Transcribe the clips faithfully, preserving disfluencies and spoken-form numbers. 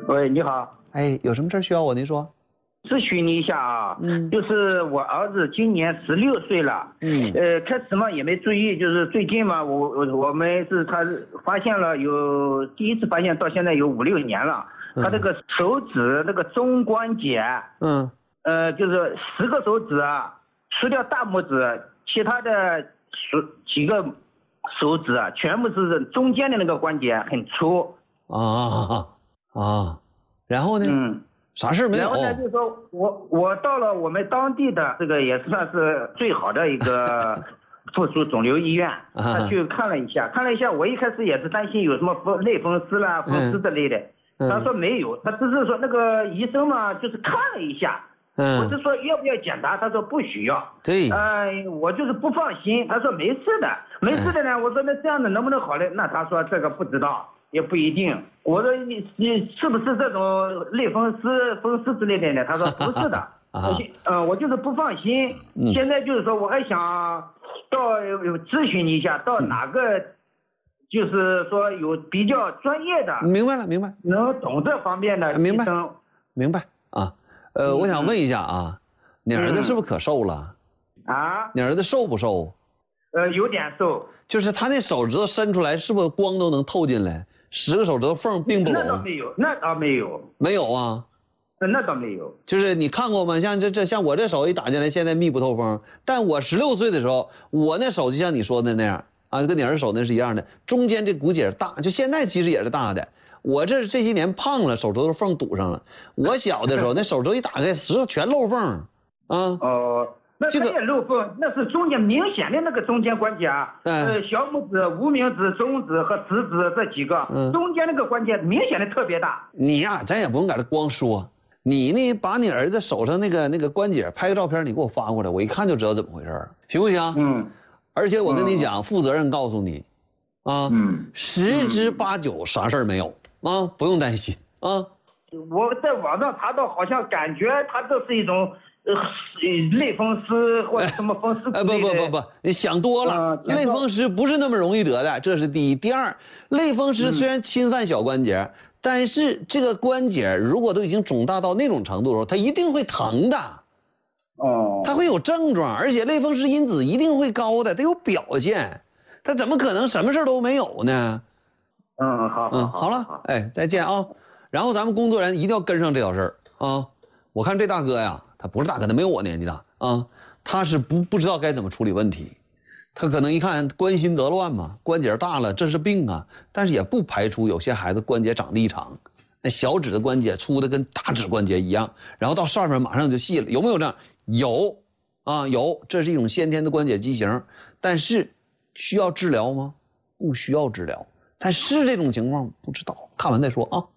喂，你好。 哎，有什么事需要我？您说。 咨询你一下啊， 嗯， 就是我儿子今年十六岁了， 嗯， 呃，开始嘛也没注意，就是最近嘛，我我我们是他发现了有第一次发现到现在有五六年了， 嗯、 他这个手指那个中关节， 嗯， 呃，就是十个手指啊，除掉大拇指，其他的手几个手指啊，全部是中间的那个关节很粗啊啊，然后呢？ 嗯。 啥事没有？ 然后呢，就是说我我到了我们当地的这个也算是最好的一个附属肿瘤医院，他去看了一下，看了一下，我一开始也是担心有什么类风湿啦、风湿之类的，嗯、他说没有，他只是说那个医生嘛，就是看了一下，嗯、我是说要不要检查，他说不需要， 对， 嗯、呃，我就是不放心，他说没事的，没事的呢，我说那这样子能不能好呢？那他说这个不知道。也不一定，我说你你是不是这种类风湿、风湿之类的呢？他说不是的，啊，嗯，我就是不放心。嗯、现在就是说，我还想到咨询你一下，到哪个就是说有比较专业的， 明白了，明白， 能懂这方面的医生， 明白啊。呃，嗯、我想问一下啊，你儿子是不是可瘦了？ 啊， 你儿子瘦不瘦？ 呃，有点瘦， 就是他那手指头伸出来，是不是光都能透进来？十个手指头缝并不拢。 那倒没有，那倒没有， 没有啊， 那倒没有。 就是你看过吗？像这这像我这手一打进来，现在密不透风。但我十六岁的时候，我那手就像你说的那样啊，跟你儿子手那是一样的，中间这骨节大，就现在其实也是大的。我这这些年胖了，手指头缝堵上了。我小的时候那手指头一打开，石头全漏缝啊。 哦。呃那它也漏缝，那是中间明显的那个中间关节啊，嗯、呃，小拇指、无名指、中指和食指这几个，嗯、中间那个关节明显的特别大。 你呀、啊，咱也不用在这光说，你呢把你儿子手上那个那个关节拍个照片，你给我发过来，我一看就知道怎么回事，行不行？嗯。而且我跟你讲，嗯、负责任告诉你，啊，嗯，十之八九啥事儿没有啊，不用担心啊。 我在网上查到，好像感觉它这是一种。呃，类风湿或者什么风湿？ 哎，不不不不，你想多了。呃、类风湿不是那么容易得的，这是第一。第二，类风湿虽然侵犯小关节，嗯、但是这个关节如果都已经肿大到那种程度的时候，它一定会疼的。哦，它会有症状，而且类风湿因子一定会高的，它有表现，它怎么可能什么事都没有呢？ 嗯，好， 嗯，好了，哎，再见啊。然后咱们工作人员一定要跟上这条事儿啊。我看这大哥呀。他不是大哥，他没有我年纪大啊，他是不不知道该怎么处理问题，他可能一看关心则乱嘛，关节大了这是病啊，但是也不排除有些孩子关节长得异常，那小指的关节粗的跟大指关节一样，然后到上面马上就细了，有没有这样？有啊，有，这是一种先天的关节畸形，但是需要治疗吗？不需要治疗，但是这种情况不知道，看完再说啊。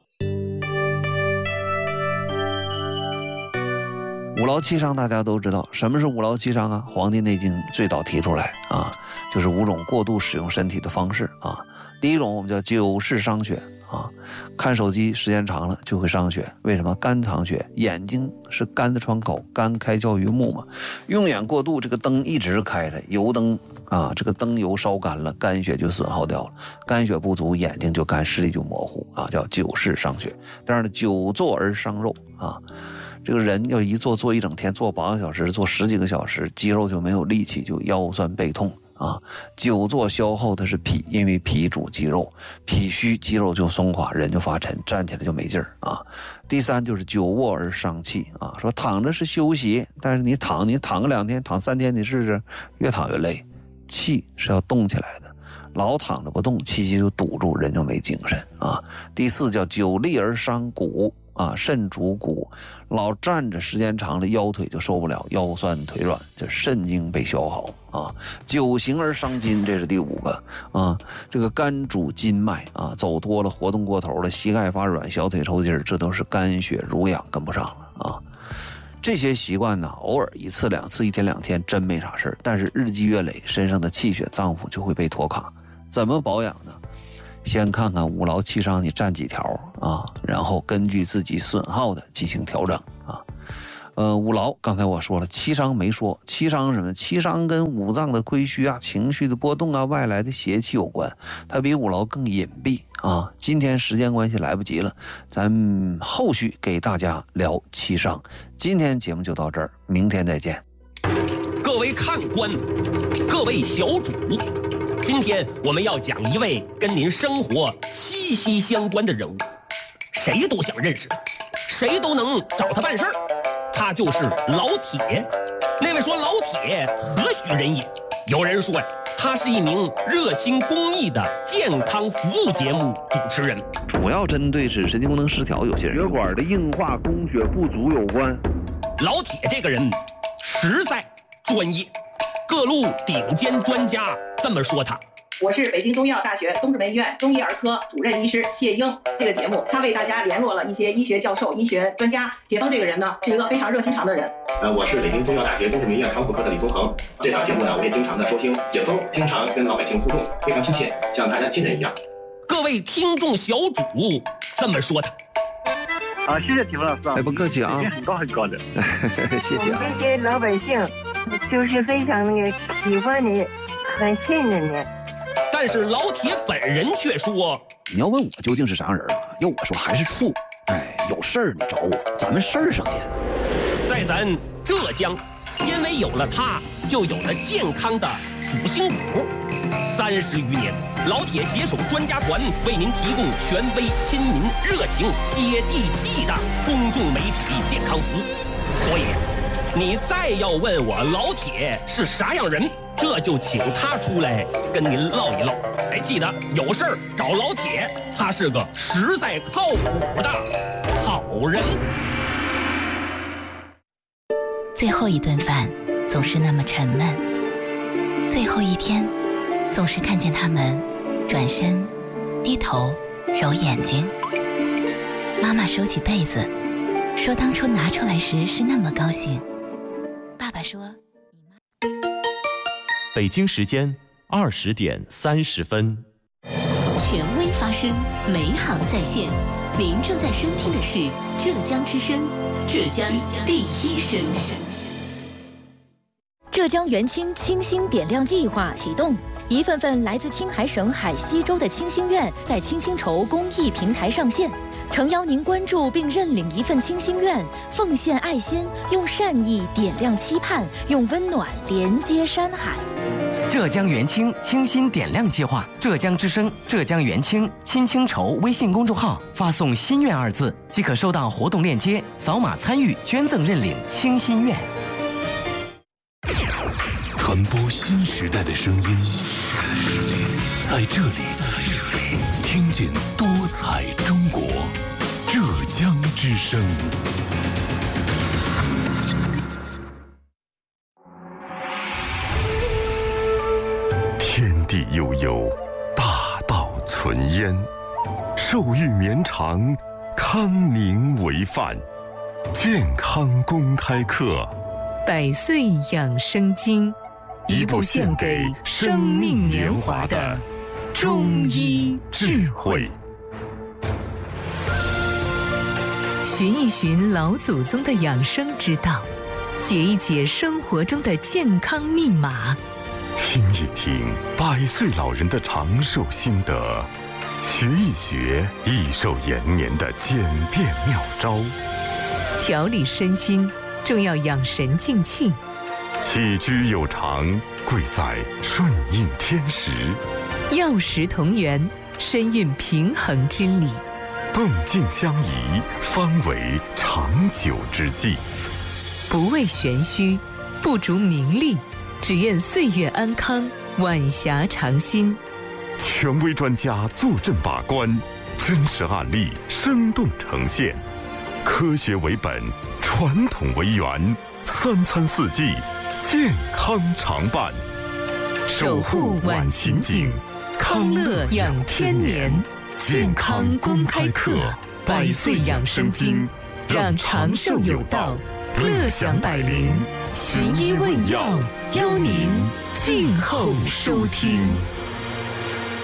五劳七伤大家都知道，什么是五劳七伤啊？《黄帝内经》最早提出来啊，就是五种过度使用身体的方式啊。第一种我们叫久视伤血啊，看手机时间长了就会伤血。为什么？肝藏血，眼睛是肝的窗口，肝开交于目嘛，用眼过度，这个灯一直开着，油灯啊，这个灯油烧干了，肝血就损耗掉了，肝血不足，眼睛就干，视力就模糊啊，叫久视伤血。当然了，久坐而伤肉啊。这个人要一坐坐一整天，坐八个小时，坐十几个小时，肌肉就没有力气，就腰酸背痛啊。久坐消耗的是脾，因为脾主肌肉，脾虚肌肉就松垮，人就发沉，站起来就没劲儿啊。第三就是久卧而伤气啊，说躺着是休息，但是你躺你躺个两天，躺三天，你试试，越躺越累，气是要动起来的。老躺着不动，气机就堵住，人就没精神啊。第四叫久立而伤骨啊，肾主骨，老站着时间长了，腰腿就受不了，腰酸腿软，这肾精被消耗啊。久行而伤筋，这是第五个啊。这个肝主筋脉啊，走多了，活动过头了，膝盖发软，小腿抽筋，这都是肝血濡养跟不上了啊。这些习惯呢，偶尔一次两次，一天两天真没啥事儿，但是日积月累，身上的气血脏腑就会被拖卡。怎么保养呢？先看看五劳七伤你占几条啊，然后根据自己损耗的进行调整啊。 呃，五劳刚才我说了，七伤没说，七伤是什么？七伤跟五脏的亏虚啊、情绪的波动啊、外来的邪气有关，它比五劳更隐蔽啊。今天时间关系来不及了，咱后续给大家聊七伤。今天节目就到这儿，明天再见。 各位看官，各位小主，今天我们要讲一位跟您生活息息相关的人物，谁都想认识他，谁都能找他办事儿。他就是老铁。那位说老铁何许人也？有人说呀，他是一名热心公益的健康服务节目主持人， 主要针对是神经功能失调，有些人血管的硬化、供血不足有关。 老铁这个人实在专业，各路顶尖专家这么说他。 我是北京中医药大学东直门医院中医儿科主任医师谢英。这个节目他为大家联络了一些医学教授、医学专家。铁峰这个人呢，是一个非常热心肠的人。 呃，我是北京中医药大学东直门医院肠腑科的李宗恒。这档节目呢，我也经常的收听。铁峰经常跟老百姓互动，非常亲切，像大家亲人一样。 各位听众小主这么说他。 啊，谢谢铁峰老师啊， 哎，不客气啊， 很高很高的， 谢谢啊。 我们这些老百姓就是非常那个喜欢你，很信任你。 但是老铁本人却说：“ 你要问我究竟是啥样人啊？要我说还是处。哎，有事儿你找我，咱们事儿上见。” 在咱浙江，因为有了他，就有了健康的主心骨。三十余年，老铁携手专家团为您提供权威、亲民、热情、接地气的公众媒体健康服务。所以，你再要问我老铁是啥样人，这就请他出来跟您唠一唠。哎，记得有事儿找老铁，他是个实在靠谱的好人。 最后一顿饭总是那么沉闷，最后一天总是看见他们转身、低头、揉眼睛。妈妈收起被子，说当初拿出来时是那么高兴。爸爸说， 北京时间二十点三十分。 权威发声，美好在线。您正在收听的是浙江之声，浙江第一声。 浙江元清清新点亮计划启动，一份份来自青海省海西州的清心愿在清新筹公益平台上线，诚邀您关注并认领一份清心愿，奉献爱心，用善意点亮期盼，用温暖连接山海。 浙江元清清新点亮计划，浙江之声、浙江元清亲清筹微信公众号发送“心愿”二字，即可收到活动链接，扫码参与捐赠认领清心愿。 传播新时代的声音，在这里，听见多彩中国，浙江之声。 天地悠悠，大道存焉，寿欲绵长，康宁为范。健康公开课， 百岁养生经。一部献给生命年华的中医智慧，寻一寻老祖宗的养生之道，解一解生活中的健康密码， 听一听百岁老人的长寿心得，学一学益寿延年的简便妙招， 调理身心正要养神静气。 起居有常，贵在顺应天时； 药食同源，深蕴平衡之理； 动静相宜，方为长久之计。 不为玄虚，不逐名利，只愿岁月安康，晚霞长新。 权威专家坐镇把关，真实案例生动呈现，科学为本，传统为源，三餐四季。健康常伴， 守护晚晴景，康乐养天年。健康公开课，百岁养生经，让长寿有道，乐享百龄。寻医问药，邀您静候收听。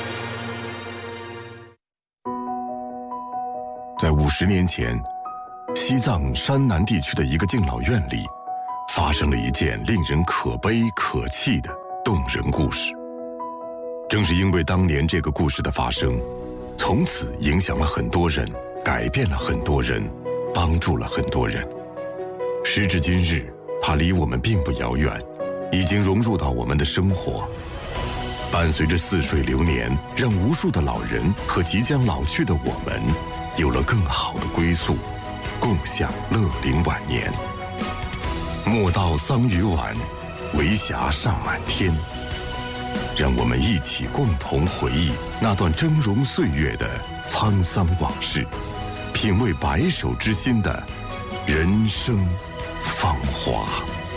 在五十年前， 西藏山南地区的一个敬老院里，发生了一件令人可悲可气的动人故事。正是因为当年这个故事的发生，从此影响了很多人，改变了很多人，帮助了很多人。时至今日，它离我们并不遥远，已经融入到我们的生活，伴随着似水流年，让无数的老人和即将老去的我们有了更好的归宿，共享乐龄晚年。莫道桑榆晚，为霞尚满天。让我们一起共同回忆那段峥嵘岁月的沧桑往事，品味白首之心的人生芳华。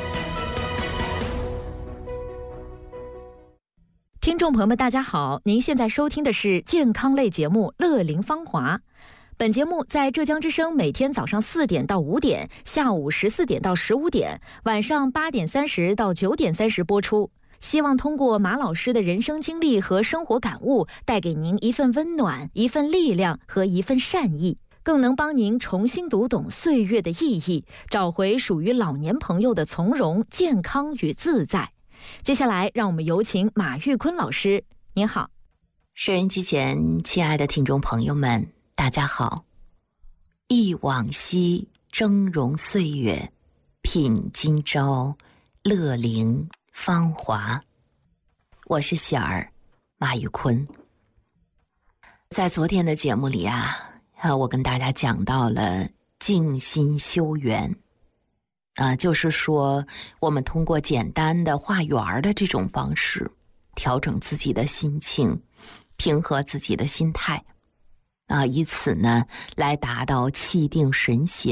听众朋友们，大家好，您现在收听的是健康类节目《乐龄芳华》。本节目在浙江之声每天早上四点到五点，下午十四点到十五点，晚上八点三十到九点三十播出。希望通过马老师的人生经历和生活感悟，带给您一份温暖、一份力量和一份善意，更能帮您重新读懂岁月的意义，找回属于老年朋友的从容、健康与自在。接下来，让我们有请马玉坤老师。您好。 收音机前亲爱的听众朋友们，大家好。忆往昔峥嵘岁月，品今朝乐龄芳华。我是喜儿，马玉坤。在昨天的节目里啊，我跟大家讲到了静心修缘啊，就是说我们通过简单的画圆的这种方式，调整自己的心情，平和自己的心态啊，以此呢来达到气定神闲